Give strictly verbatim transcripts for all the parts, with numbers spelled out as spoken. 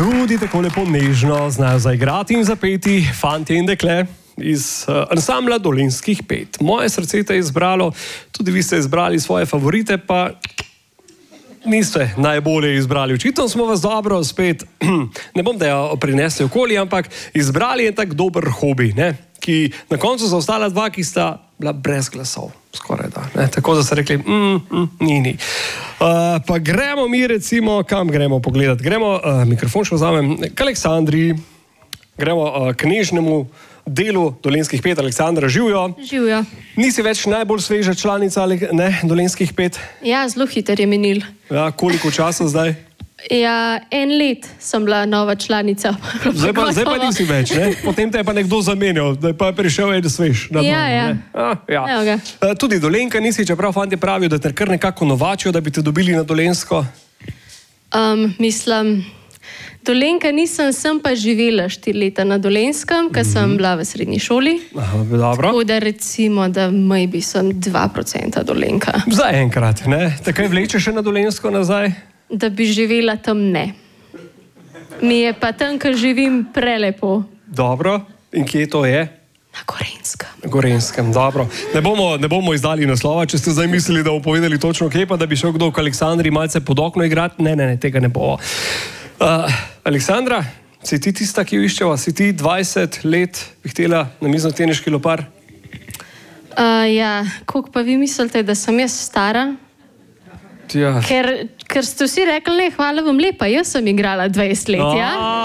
Tudi tako lepo nežno znajo zaigrati in zapeti fantje in dekle iz uh, ansambla Dolenjskih pet. Moje srce te je izbralo, tudi vi ste izbrali svoje favorite, pa niste najbolje izbrali. Očitno smo vas dobro spet, ne bom da jo prinesli okoli, ampak izbrali je tak dober hobi, ne? Ki na koncu za ostala dva, ki sta bila brez glasov. Skoraj da. Ne? Tako da so rekli, mm, mm, ni, ni. Uh, pa gremo mi recimo, kam gremo pogledati? Gremo, uh, mikrofon še vzamem, k Aleksandri, gremo uh, k nežnemu delu Dolenjskih pet. Aleksandra, živjo. Živjo. Nisi več najbolj sveža članica, ne, Dolenjskih pet? Ja, zelo hiter je minil. Ja, koliko časa zdaj? Ja, en let sem bila nova članica. Zdaj pa, zdaj pa nisi več, ne? Potem te je pa nekdo zamenjal, da je pa prišel en svež. Ja, ja. A, ja. Uh, tudi Dolenjka nisi, čeprav fanti pravijo, da te kar nekako novačijo, da bi te dobili na Dolenjsko. Um, mislim, Dolenjka nisem, sem pa živela štiri leta na Dolenjskem, ker sem bila v srednji šoli. Aha, dobro. Tako da recimo, da maybe sem dva procenta Dolenjka. Za enkrat, ne? Takaj vleče še na Dolenjsko nazaj? Da bi živela tam, ne. Mi je pa tam, ker živim, prelepo. Dobro. In kje to je? Na Gorenjskem. Na Gorenjskem, dobro. Ne bomo, ne bomo izdali naslova, če ste zdaj mislili, da bomo povedali točno kje, pa da bi šel kdo k Aleksandri malce pod okno igrati. Ne, ne, ne, tega ne bo. Uh, Aleksandra, si ti tista, ki jo iščeva? Si ti dvajset let bi htela na miznoteniški lopar? Uh, ja, koliko pa vi mislite, da sem jaz stara? Ja. Ker, ker ste vsi rekli, ne, hvala vam lepa, jaz sem igrala dvajset let, ja?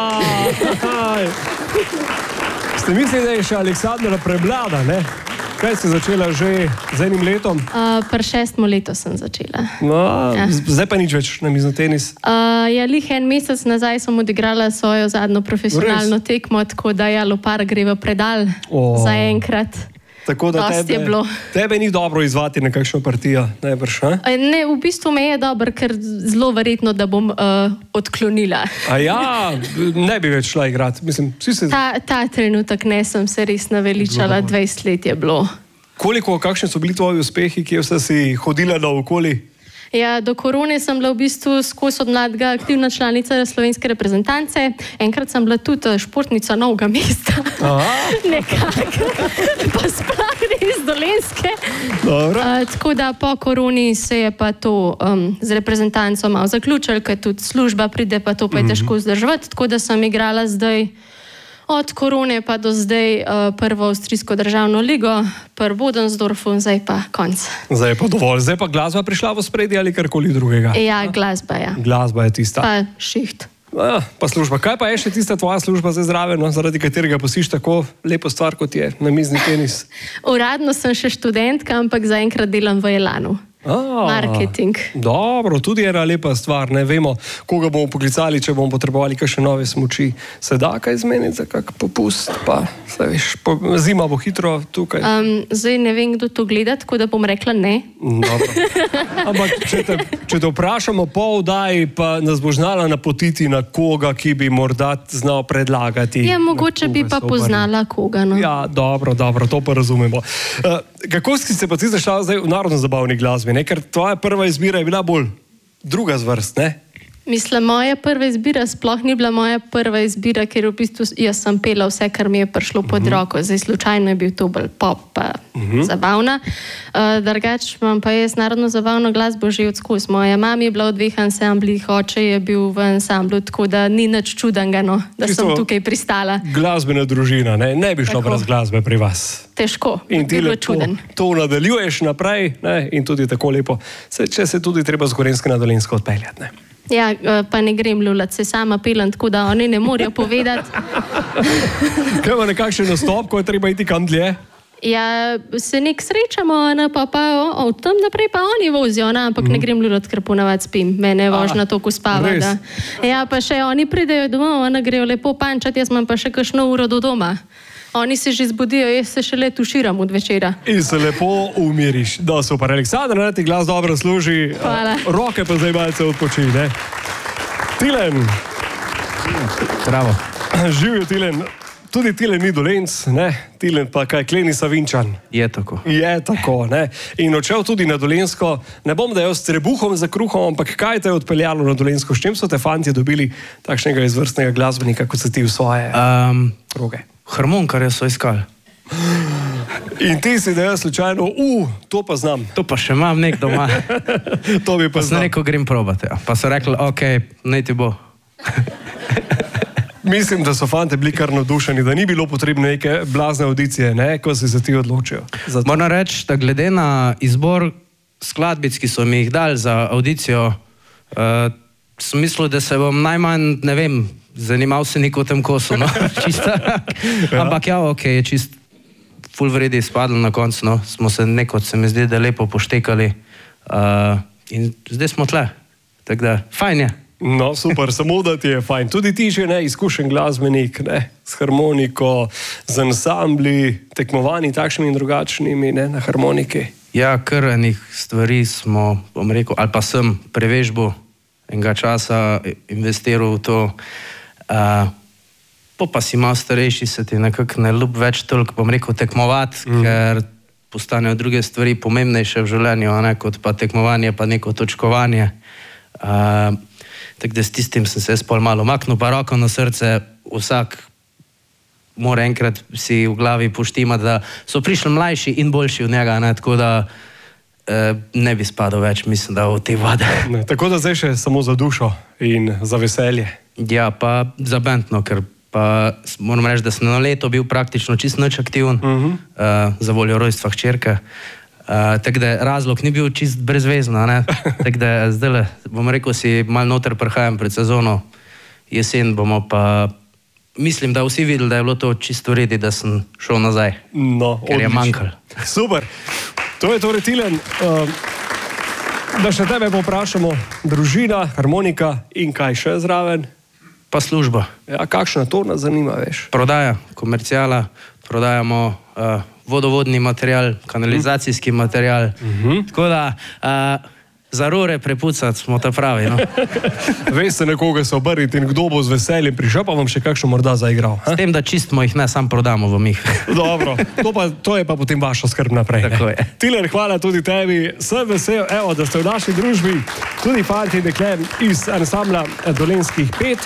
Ste mislili, da je še Aleksandra premlada, ne? Kaj si začela že z enim letom? Uh, Pri šestmo leto sem začela. No, ja. Zdaj pa nič več na miznotenis? Uh, ja, lih en mesec nazaj sem odigrala svojo zadnjo profesionalno Res? tekmo, tako da ja, lopar gre v predal oh. za enkrat. Tako da tebe, tebe ni dobro izvati na kakšno partijo, najbrž, ha? Ne, v bistvu me je dobro, ker zelo verjetno, da bom uh, odklonila. A ja, ne bi več šla igrati. Mislim, se... ta, ta trenutek ne, sem se res naveličala, dvajset let je bilo. Koliko, kakšni so bili tvoji uspehi, kje vse si hodila naokoli? Ja, do korone sem bila v bistvu skozi od mladega aktivna članica slovenske reprezentance. Enkrat sem bila tudi športnica Novega mesta. Nekako. Pa sploh ne iz Dolenjske. Uh, tako da po koroni se je pa to um, z reprezentanco malo zaključilo, ker tudi služba pride, pa to pa je težko vzdrževati. Tako da sem igrala zdaj od korone pa do zdaj uh, prvo avstrijsko državno ligo, prvo v Bodensdorfu, zdaj pa konc. Zdaj pa dovolj. Zdaj pa glasba prišla v spredje ali karkoli drugega? Ja, glasba, ja. Glasba je tista. Pa šiht. Ja, pa služba. Kaj pa je še tista tvoja služba zdaj zraven, no, zaradi katerega posiš tako lepo stvar, kot je na mizni tenis? Uradno sem še študentka, ampak zaenkrat delam v Elanu. A, marketing. Dobro, tudi je ena lepa stvar. Ne vemo, koga bomo poklicali, če bomo potrebovali kakšne nove smuči. Se da kaj zmeniti za kak popust? Pa, se veš, po, zima bo hitro tukaj. Um, zdaj ne vem, kdo to gleda, tako da bom rekla ne. Dobro. Ampak, če te, če te vprašamo po vdaji, pa nas bo znala napotiti na koga, ki bi morda znal predlagati. Ja, mogoče bi pa poznala koga, no. Ja, dobro, dobro, to pa razumemo. Uh, kako si se pa ti zašla zdaj v narodno-zabavni glasbi? Ne? Ker tvoja prva izbira je bila bolj druga zvrst, ne? Mislim, moja prva izbira sploh ni bila moja prva izbira, ker v bistvu jaz sem pela vse, kar mi je prišlo pod uh-huh. roko. Zdaj slučajno je bil to bolj pop, pa uh-huh. zabavna. Uh, drugač imam pa jaz narodno-zabavno glasbo že odskus. Moja mama je bila v dveh ansamblih, oče je bil v ansamblu, tako da ni nič čudenga, no, da Čisto sem tukaj pristala. Glasbena družina, ne, ne bi šlo brez glasbe pri vas. Težko, in ti lepo to nadaljuješ naprej, ne, in tudi tako lepo. Se, če se tudi treba z Gorenjske na Dolenjsko odpeljati, ne. Ja, pa ne grem lulat, se sama pelem, tako da oni ne morejo povedati. Kaj ima nekakšen nastop, ko je treba iti kam dlje? Ja, se nek srečamo, ne, pa pa od tam naprej pa oni vozijo, ne, ampak mm. ne grem lulat, ker ponavad spim. Mene vožna toliko spava, da. Ja, pa še oni pridejo domov, ona grejo lepo pančati, jaz imam pa še kakšno uro do doma. Oni se že zbudijo, jaz se šele tuširam od večera. In se lepo umiriš. Da, super. Aleksandra, ti glas dobro služi. Hvala. Roke pa zdaj malce odpoči, ne? Tilen. Bravo. Živjo, Tilen. tudi Tilen ni Dolenc, ne? Tilen pa kaj Kleni Savinčan. Je tako. Je tako, ne? In odšel tudi na Dolensko, ne bom dejal s trebuhom za kruhom, ampak kaj te je odpeljalo na Dolensko? S čem so te fantje dobili takšnega izvrstnega glasbenika, kot se ti v svoje um, roge? Harmonkarja so iskali. In ti si dejal slučajno, uh, to pa znam. To pa še imam nek doma. To bi pa, pa znam. Neko grem probati, ja. Pa so rekli, ok, naj ti bo. Mislim, da so fante bili kar navdušeni, da ni bilo potrebno neke blazne audicije, ne, ko se za ti odločijo. Moram reči, da glede na izbor skladbic, ki so mi jih dali za audicijo, uh, sem mislil, da se bom najmanj, ne vem, zanimal se neko tem kosu, no, čisto. Ampak ja, ok, je čist ful vredi izpadlo na koncu, no, smo se nekot, se mi zdi, da lepo poštekali uh, in zdaj smo tle, tako da, fajn je. No, super, samo da ti je fajn. Tudi ti že ne, izkušen glasbenik, ne, s harmoniko, z ansambli, tekmovanji takšnimi in drugačnimi, ne, na harmoniki. Ja, kar enih stvari smo, bom rekel, ali pa sem prevežbo enega časa investiral v to, uh, po pa si malo starejši, se ti nekako ne ljub več toliko, bom rekel, tekmovati, mm. ker postanejo druge stvari pomembnejše v življenju, ne, kot pa tekmovanje, pa neko točkovanje. Uh, tako da s tistim sem se spol malo maknil, pa roko na srce, vsak mora enkrat si v glavi poštimati, da so prišli mlajši in boljši od njega, ne, tako da eh, ne bi spadal več, mislim, da v te vode. Ne, tako da zdaj še samo za dušo in za veselje. Ja, pa za bendno, ker pa moram reči, da sem na leto bil praktično čist nič aktiven, uh -huh. uh, za voljo rojstva hčerke. Uh, tako da razlog ni bil čist brezvezno, ne? Tako da zdaj, bom rekel, si malo noter prihajam pred sezono, jesen bomo pa, mislim, da vsi videli, da je bilo to čisto redi, da sem šel nazaj, no, ker je manjkal. Super, to je torej Tilen. Uh, da še tebe poprašamo, družina, harmonika in kaj še zraven? Pa služba. Ja, kakšna to nas zanima, veš? Prodaja, komercijala, prodajamo uh, vodovodni material, kanalizacijski material. Uh-huh. Tako da uh, za rore prepucati smo ta pravi. No? Veste nekoga se obrniti in kdo bo z veseljem prišel, pa vam še kakšno morda zaigral. Ha? S tem, da čistimo jih, ne, sam prodamo v njih. Dobro, to, pa, to je pa potem vaša skrb naprej. Tako je. Tilen, hvala tudi tebi. Sem vesel, evo, da ste v naši družbi, tudi fanti in dekle iz ansambla Dolenskih pet.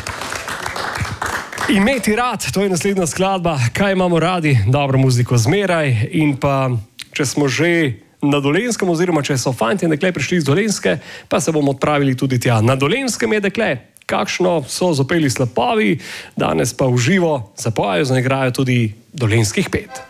Imeti rad, to je naslednja skladba, kaj imamo radi, dobro muziko zmeraj in pa, če smo že na Dolenskem oziroma če so fanti in dekle prišli iz Dolenske, pa se bomo odpravili tudi tja. Na Dolenskem je dekle, kakšno so zapeli slapovi, danes pa v živo zapojajo, zaigrajo tudi Dolenskih pet.